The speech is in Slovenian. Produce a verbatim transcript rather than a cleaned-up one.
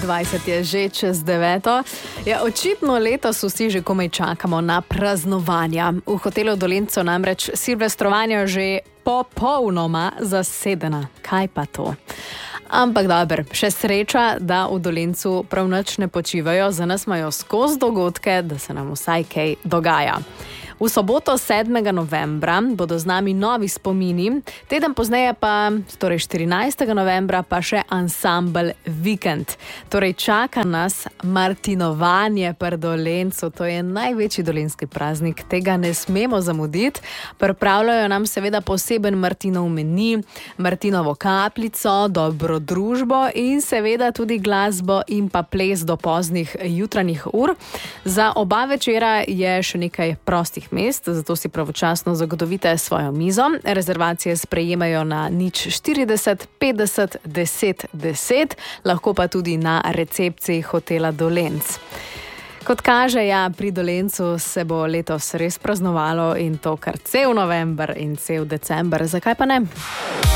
dvajset je že čez deveto. Ja, očitno letos vsi že komaj čakamo na praznovanja. V hotelu Dolenco namreč silvestrovanja že popolnoma zasedena. Kaj pa to? Ampak dober, še sreča, da v Dolencu prav nič ne počivajo, za nas imajo skozi dogodke, da se nam vsaj kaj dogaja. V soboto sedmega novembra bodo z nami novi spomini, teden pozneje pa, torej štirinajstega novembra, pa še ansambel Vikend. Torej čaka nas martinovanje pri Dolencu, to je največji dolenjski praznik, tega ne smemo zamuditi. Pripravljajo nam seveda poseben martinov meni, martinovo kapljico, dobro družbo in seveda tudi glasbo in pa ples do poznih jutranjih ur. Za oba večera je še nekaj prostih mest, zato si pravočasno zagotovite svojo mizo. Rezervacije sprejemajo na nič štirideset petdeset deset deset, lahko pa tudi na recepciji hotela Dolenc. Kot kaže, ja, pri Dolencu se bo letos res praznovalo in to kar cel november in cel december. Zakaj pa ne?